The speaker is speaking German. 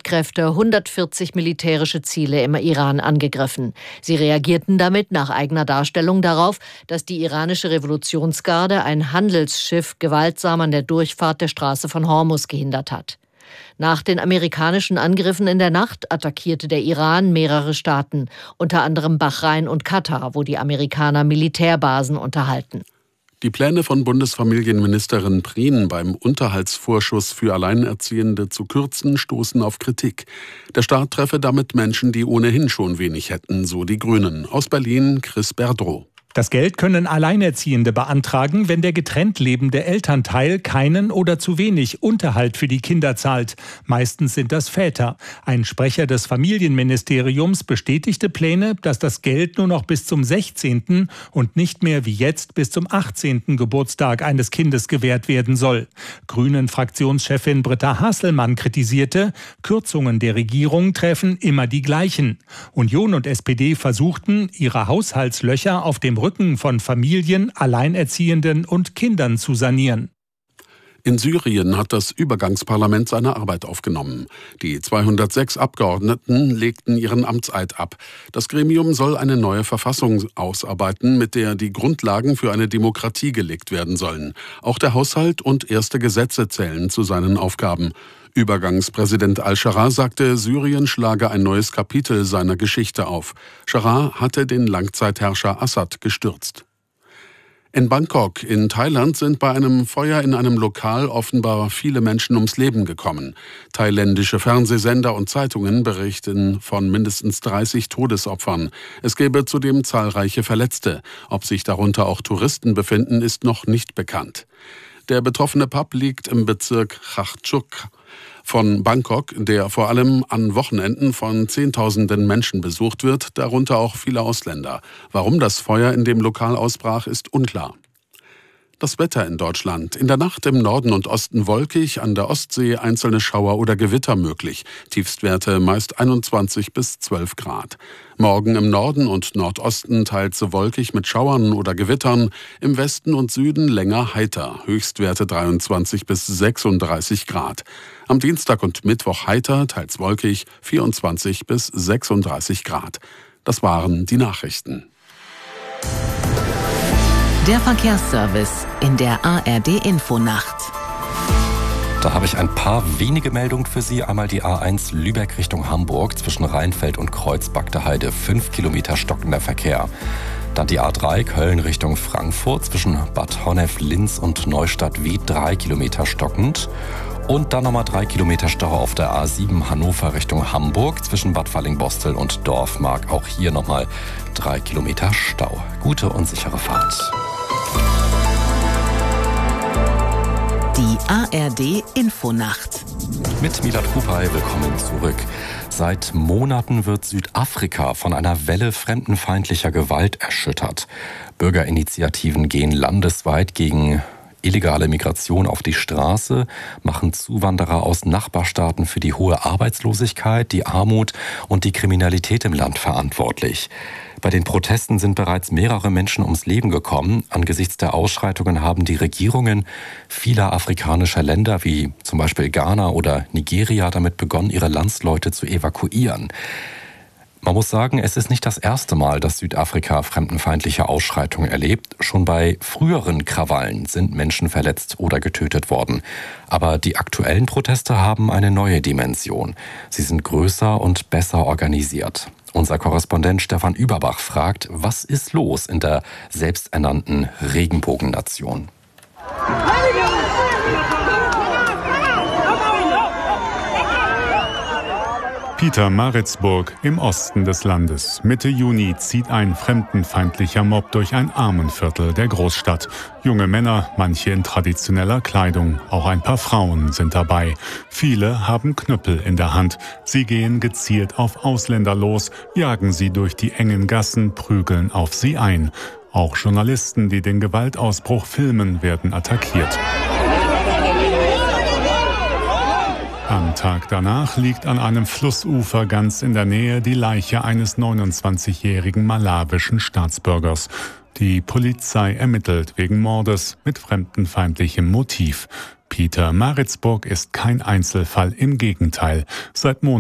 Streitkräfte 140 militärische Ziele im Iran angegriffen. Sie reagierten damit nach eigener Darstellung darauf, dass die iranische Revolutionsgarde ein Handelsschiff gewaltsam an der Durchfahrt der Straße von Hormuz gehindert hat. Nach den amerikanischen Angriffen in der Nacht attackierte der Iran mehrere Staaten, unter anderem Bahrain und Katar, wo die Amerikaner Militärbasen unterhalten. Die Pläne von Bundesfamilienministerin Prien, beim Unterhaltsvorschuss für Alleinerziehende zu kürzen, stoßen auf Kritik. Der Staat treffe damit Menschen, die ohnehin schon wenig hätten, so die Grünen. Aus Berlin Chris Berdrow. Das Geld können Alleinerziehende beantragen, wenn der getrennt lebende Elternteil keinen oder zu wenig Unterhalt für die Kinder zahlt. Meistens sind das Väter. Ein Sprecher des Familienministeriums bestätigte Pläne, dass das Geld nur noch bis zum 16. und nicht mehr wie jetzt bis zum 18. Geburtstag eines Kindes gewährt werden soll. Grünen-Fraktionschefin Britta Hasselmann kritisierte, Kürzungen der Regierung treffen immer die gleichen. Union und SPD versuchten, ihre Haushaltslöcher auf dem Rücken von Familien, Alleinerziehenden und Kindern zu sanieren. In Syrien hat das Übergangsparlament seine Arbeit aufgenommen. Die 206 Abgeordneten legten ihren Amtseid ab. Das Gremium soll eine neue Verfassung ausarbeiten, mit der die Grundlagen für eine Demokratie gelegt werden sollen. Auch der Haushalt und erste Gesetze zählen zu seinen Aufgaben. Übergangspräsident al-Sharaa sagte, Syrien schlage ein neues Kapitel seiner Geschichte auf. Sharaa hatte den Langzeitherrscher Assad gestürzt. In Bangkok in Thailand sind bei einem Feuer in einem Lokal offenbar viele Menschen ums Leben gekommen. Thailändische Fernsehsender und Zeitungen berichten von mindestens 30 Todesopfern. Es gäbe zudem zahlreiche Verletzte. Ob sich darunter auch Touristen befinden, ist noch nicht bekannt. Der betroffene Pub liegt im Bezirk Chachchuk von Bangkok, der vor allem an Wochenenden von Zehntausenden Menschen besucht wird, darunter auch viele Ausländer. Warum das Feuer in dem Lokal ausbrach, ist unklar. Das Wetter in Deutschland. In der Nacht im Norden und Osten wolkig, an der Ostsee einzelne Schauer oder Gewitter möglich. Tiefstwerte meist 21 bis 12 Grad. Morgen im Norden und Nordosten teils wolkig mit Schauern oder Gewittern. Im Westen und Süden länger heiter. Höchstwerte 23 bis 36 Grad. Am Dienstag und Mittwoch heiter, teils wolkig, 24 bis 36 Grad. Das waren die Nachrichten. Der Verkehrsservice in der ARD-Infonacht. Da habe ich ein paar wenige Meldungen für Sie. Einmal die A1 Lübeck Richtung Hamburg zwischen Rheinfeld und Kreuzbagdeheide. 5 Kilometer stockender Verkehr. Dann die A3 Köln Richtung Frankfurt zwischen Bad Honnef, Linz und Neustadt-Wied. 3 Kilometer stockend. Und dann nochmal 3 Kilometer Stau auf der A7 Hannover Richtung Hamburg zwischen Bad Fallingbostel und Dorfmark. Auch hier nochmal 3 Kilometer Stau. Gute und sichere Fahrt. Die ARD-Infonacht. Mit Milad Kupay, willkommen zurück. Seit Monaten wird Südafrika von einer Welle fremdenfeindlicher Gewalt erschüttert. Bürgerinitiativen gehen landesweit gegen illegale Migration auf die Straße, machen Zuwanderer aus Nachbarstaaten für die hohe Arbeitslosigkeit, die Armut und die Kriminalität im Land verantwortlich. Bei den Protesten sind bereits mehrere Menschen ums Leben gekommen. Angesichts der Ausschreitungen haben die Regierungen vieler afrikanischer Länder, wie zum Beispiel Ghana oder Nigeria, damit begonnen, ihre Landsleute zu evakuieren. Man muss sagen, es ist nicht das erste Mal, dass Südafrika fremdenfeindliche Ausschreitungen erlebt. Schon bei früheren Krawallen sind Menschen verletzt oder getötet worden. Aber die aktuellen Proteste haben eine neue Dimension. Sie sind größer und besser organisiert. Unser Korrespondent Stefan Überbach fragt, was ist los in der selbsternannten Regenbogennation? Pietermaritzburg im Osten des Landes. Mitte Juni zieht ein fremdenfeindlicher Mob durch ein Armenviertel der Großstadt. Junge Männer, manche in traditioneller Kleidung, auch ein paar Frauen sind dabei. Viele haben Knüppel in der Hand. Sie gehen gezielt auf Ausländer los, jagen sie durch die engen Gassen, prügeln auf sie ein. Auch Journalisten, die den Gewaltausbruch filmen, werden attackiert. Am Tag danach liegt an einem Flussufer ganz in der Nähe die Leiche eines 29-jährigen malawischen Staatsbürgers. Die Polizei ermittelt wegen Mordes mit fremdenfeindlichem Motiv. Pietermaritzburg ist kein Einzelfall, im Gegenteil. Seit Monaten